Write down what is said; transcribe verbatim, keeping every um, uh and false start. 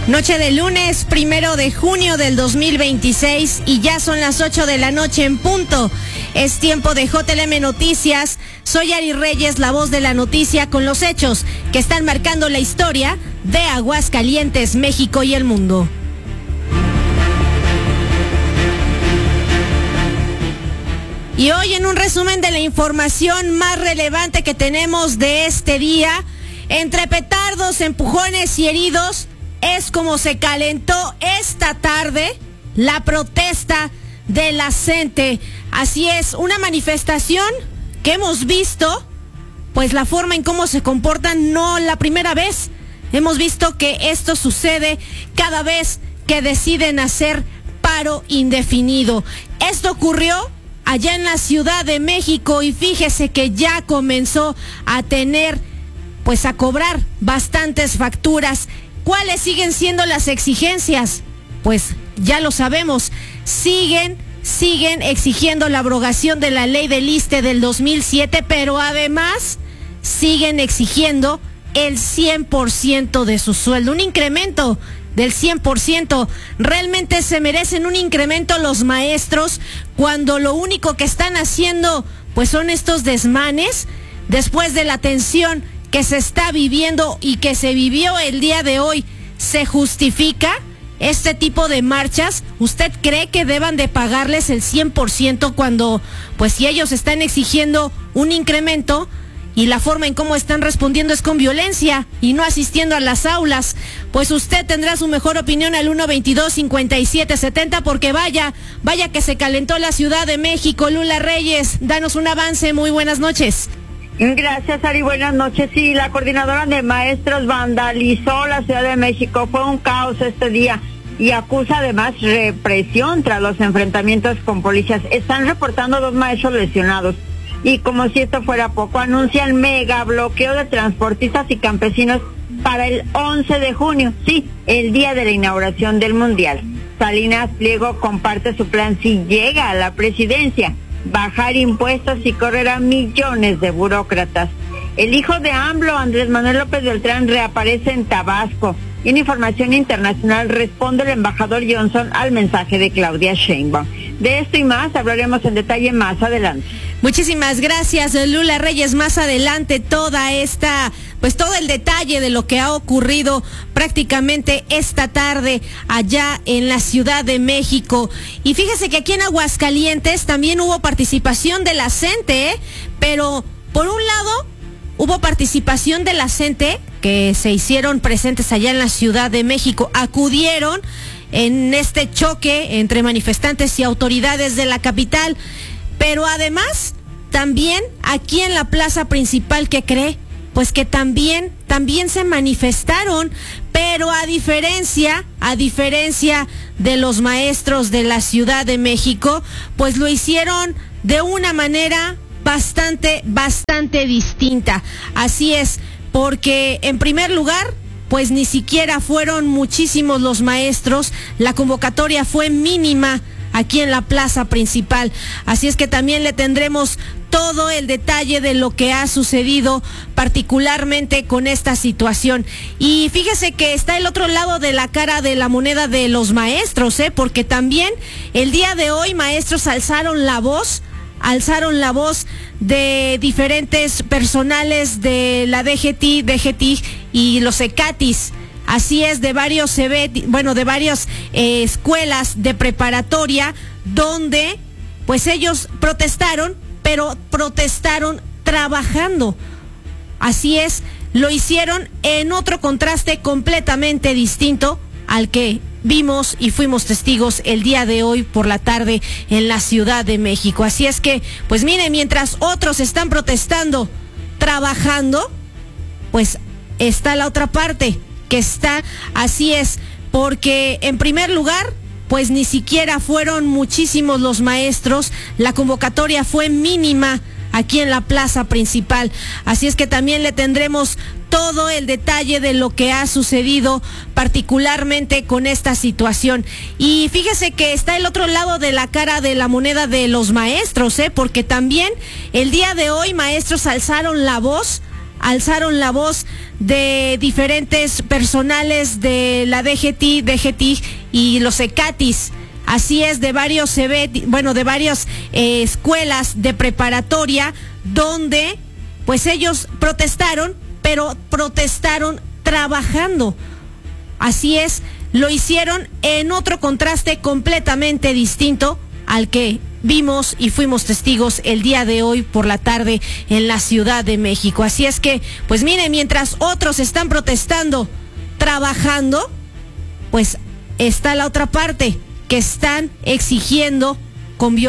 Noche de lunes, primero de junio del dos mil veintiséis, y ya son las ocho de la noche en punto. Es tiempo de J L M Noticias. Soy Ari Reyes, la voz de la noticia, con los hechos que están marcando la historia de Aguascalientes, México y el mundo. Y hoy, en un resumen de la información más relevante que tenemos de este día, entre petardos, empujones y heridos, es como se calentó esta tarde la protesta de la gente. Así es, una manifestación que hemos visto, pues la forma en cómo se comportan no la primera vez. Hemos visto que esto sucede cada vez que deciden hacer paro indefinido. Esto ocurrió allá en la Ciudad de México y fíjese que ya comenzó a tener, pues a cobrar bastantes facturas. ¿Cuáles siguen siendo las exigencias? Pues ya lo sabemos, siguen, siguen exigiendo la abrogación de la ley del ISSSTE del dos mil siete, pero además siguen exigiendo el cien por ciento de su sueldo, un incremento del cien por ciento. ¿Realmente se merecen un incremento los maestros cuando lo único que están haciendo pues son estos desmanes? Después de la tensión que se está viviendo y que se vivió el día de hoy, ¿se justifica este tipo de marchas? ¿Usted cree que deban de pagarles el cien por ciento cuando, pues si ellos están exigiendo un incremento y la forma en cómo están respondiendo es con violencia y no asistiendo a las aulas? Pues usted tendrá su mejor opinión al uno veintidós cincuenta y siete setenta, porque vaya, vaya que se calentó la Ciudad de México. Lula Reyes, danos un avance. Muy buenas noches. Gracias, Ari, buenas noches. Sí, la coordinadora de maestros vandalizó la Ciudad de México. Fue un caos este día y acusa además represión tras los enfrentamientos con policías. Están reportando dos maestros lesionados. Y como si esto fuera poco, anuncian mega bloqueo de transportistas y campesinos para el once de junio, sí, el día de la inauguración del Mundial. Salinas Pliego comparte su plan si llega a la presidencia: bajar impuestos y correr a millones de burócratas. El hijo de AMLO, Andrés Manuel López Beltrán, reaparece en Tabasco. Y en información internacional responde el embajador Johnson al mensaje de Claudia Sheinbaum. De esto y más hablaremos en detalle más adelante. Muchísimas gracias, Lula Reyes. Más adelante toda esta, pues todo el detalle de lo que ha ocurrido prácticamente esta tarde allá en la Ciudad de México. Y fíjese que aquí en Aguascalientes también hubo participación de la gente, ¿eh? Pero por un lado hubo participación de la gente que se hicieron presentes allá en la Ciudad de México, acudieron en este choque entre manifestantes y autoridades de la capital, pero además también aquí en la plaza principal, ¿qué cree? Pues que también, también se manifestaron, pero a diferencia, a diferencia de los maestros de la Ciudad de México, pues lo hicieron de una manera bastante, bastante distinta. Así es, porque en primer lugar, pues ni siquiera fueron muchísimos los maestros, la convocatoria fue mínima aquí en la plaza principal. Así es que también le tendremos todo el detalle de lo que ha sucedido particularmente con esta situación. Y fíjese que está el otro lado de la cara de la moneda de los maestros, ¿eh? Porque también el día de hoy maestros alzaron la voz, alzaron la voz de diferentes personales de la D G T, D G T y los ECATIS. Así es, de varios C B, bueno, de varias eh, escuelas de preparatoria, donde pues ellos protestaron, pero protestaron trabajando. Así es, lo hicieron en otro contraste completamente distinto al que vimos y fuimos testigos el día de hoy por la tarde en la Ciudad de México. Así es que, pues mire, mientras otros están protestando, trabajando, pues está la otra parte que está, así es, porque en primer lugar, pues ni siquiera fueron muchísimos los maestros, la convocatoria fue mínima aquí en la plaza principal. Así es que también le tendremos todo el detalle de lo que ha sucedido particularmente con esta situación. Y fíjese que está el otro lado de la cara de la moneda de los maestros, ¿eh? Porque también el día de hoy maestros alzaron la voz, alzaron la voz de diferentes personales de la D G T, D G T y los ECATIS. Así es, de varios C B, bueno, de varias eh, escuelas de preparatoria, donde pues ellos protestaron, pero protestaron trabajando. Así es, lo hicieron en otro contraste completamente distinto al que vimos y fuimos testigos el día de hoy por la tarde en la Ciudad de México. Así es que, pues miren, mientras otros están protestando, trabajando, pues está la otra parte, que están exigiendo con violencia